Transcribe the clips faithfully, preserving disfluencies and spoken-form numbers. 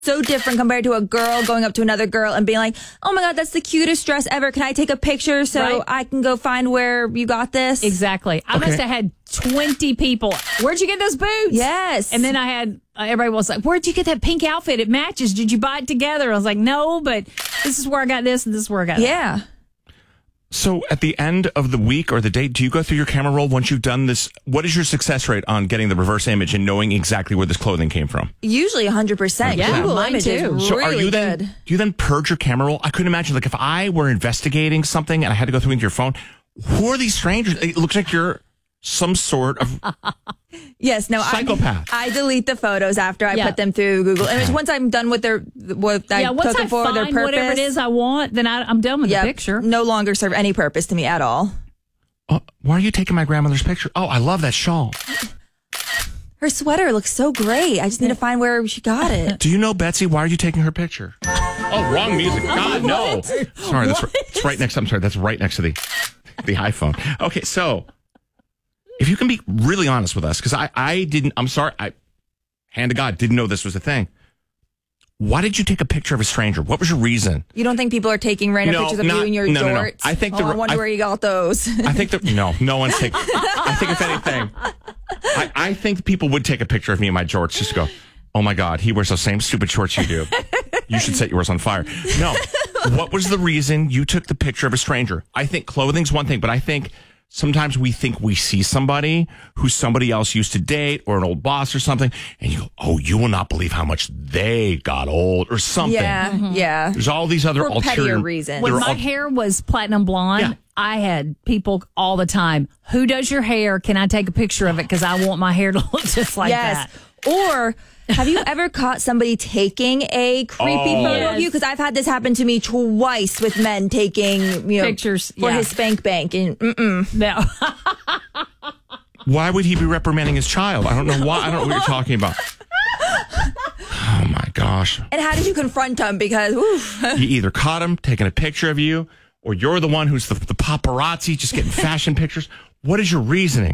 so different compared to a girl going up to another girl and being like, oh my God, that's the cutest dress ever. Can I take a picture so Right. I can go find where you got this? Exactly. I Okay. must have had twenty people. Where'd you get those boots? Yes. And then I had, uh, everybody was like, where'd you get that pink outfit? It matches. Did you buy it together? I was like, no, but this is where I got this and this is where I got that. Yeah. So at the end of the week or the day, do you go through your camera roll once you've done this? What is your success rate on getting the reverse image and knowing exactly where this clothing came from? Usually one hundred percent. Yeah, Google mine Image is too. So really are you then, good. do you then purge your camera roll? I couldn't imagine, like, if I were investigating something and I had to go through into your phone, who are these strangers? It looks like you're some sort of Yes, no, psychopath. I, I delete the photos after I Yeah. put them through Google Image. Once I'm done with their, what I Yeah, once put them I for their find purpose. whatever it is I want, then I, I'm done with Yep, the picture. no longer serve any purpose to me at all. Uh, why are you taking my grandmother's picture? Oh, I love that shawl. Her sweater looks so great. I just need to find where she got it. Do you know, Betsy, why are you taking her picture? Oh, wrong music. God, no. Sorry, that's right, it's right next. I'm sorry, that's right next to the the iPhone. Okay, so if you can be really honest with us, because I, I didn't, I'm sorry, I, hand to God, didn't know this was a thing. Why did you take a picture of a stranger? What was your reason? You don't think people are taking random No, pictures of not- you in your no, no, no. jorts? I think oh, the- I wonder I- where you got those. I think that, no, no one's taking, I think if anything, I, I think people would take a picture of me in my jorts just to go, oh my God, he wears those same stupid shorts you do. You should set yours on fire. No. What was the reason you took the picture of a stranger? I think clothing's one thing, but I think sometimes we think we see somebody who somebody else used to date or an old boss or something, and you go, oh, you will not believe how much they got old or something. yeah, yeah. There's all these other For ulterior pettier reasons. When there are my al- hair was platinum blonde, Yeah. I had people all the time, who does your hair? Can I take a picture of it? Because I want my hair to look just like Yes. that. Or have you ever caught somebody taking a creepy Oh. photo of you? Because I've had this happen to me twice with men taking, you know, Pictures, for yeah. his spank bank. And mm-mm. No. Why would he be reprimanding his child? I don't know why. I don't know what you're talking about. Oh my gosh. And how did you confront him? Because oof. You either caught him taking a picture of you, or you're the one who's the, the paparazzi just getting fashion pictures. What is your reasoning?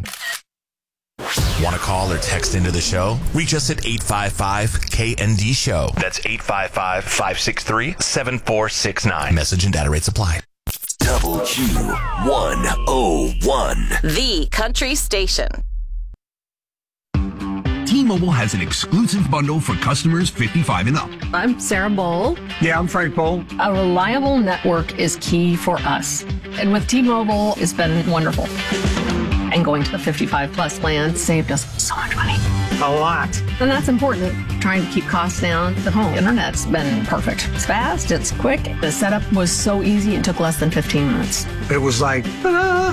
Want to call or text into the show? Reach us at eight five five K N D show. That's eight five five, five six three, seven four six nine. Message and data rates apply. W one oh one. The Country Station. T-Mobile has an exclusive bundle for customers fifty-five and up. I'm Sarah Bowl. Yeah, I'm Frank Bowl. A reliable network is key for us. And with T-Mobile, it's been wonderful. And going to the fifty-five plus plan saved us so much money. A lot. And that's important. Trying to keep costs down. The home internet's been perfect. It's fast, it's quick. The setup was so easy, it took less than fifteen minutes. It was like, ah.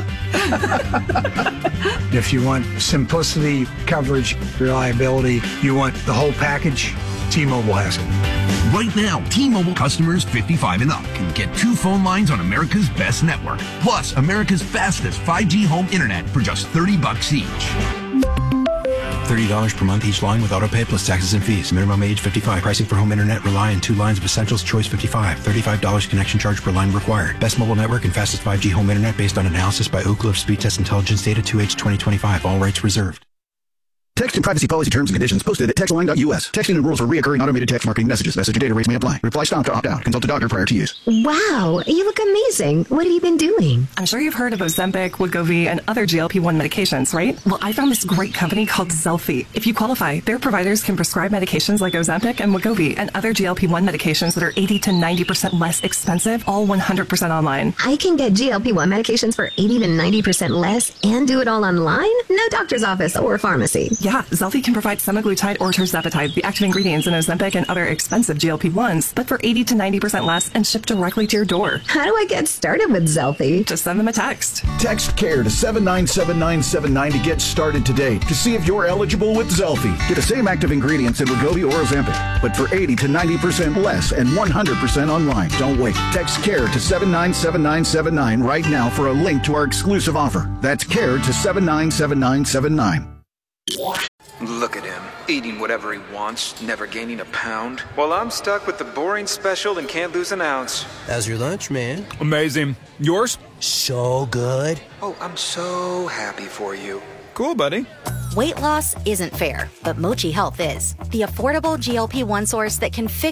If you want simplicity, coverage, reliability, you want the whole package, T-Mobile has it. Right now, T-Mobile customers fifty-five and up can get two phone lines on America's best network, plus America's fastest five G home internet for just thirty bucks each. thirty dollars per month each line with autopay plus taxes and fees. Minimum age fifty-five. Pricing for home internet rely on two lines of Essentials Choice fifty-five. thirty-five dollars connection charge per line required. Best mobile network and fastest five G home internet based on analysis by Oak Cliff Speed Test Intelligence Data two H twenty twenty-five. All rights reserved. Text and privacy policy terms and conditions posted at textline dot U S. Texting and rules for reoccurring automated text marketing messages. Message and data rates may apply. Reply stop to opt out. Consult a doctor prior to use. Wow, you look amazing. What have you been doing? I'm sure you've heard of Ozempic, Wegovy, and other G L P one medications, right? Well, I found this great company called Zelfie. If you qualify, their providers can prescribe medications like Ozempic and Wegovy and other G L P one medications that are eighty to ninety percent less expensive, all one hundred percent online. I can get G L P one medications for eighty to ninety percent less and do it all online? No doctor's office or pharmacy. Yeah, Zelfie can provide semaglutide or tirzepatide, the active ingredients in Ozempic and other expensive G L P ones, but for eighty to ninety percent less and shipped directly to your door. How do I get started with Zelfie? Just send them a text. Text CARE to seven nine seven nine seven nine to get started today to see if you're eligible with Zelfie. Get the same active ingredients in Wegovy or Ozempic, but for eighty to ninety percent less and one hundred percent online. Don't wait. Text CARE to seven nine seven nine seven nine right now for a link to our exclusive offer. That's CARE to seven nine seven nine seven nine. Look at him, eating whatever he wants, never gaining a pound. While I'm stuck with the boring special and can't lose an ounce. How's your lunch, man? Amazing. Yours? So good. Oh, I'm so happy for you. Cool, buddy. Weight loss isn't fair, but Mochi Health is. The affordable G L P one source that can fix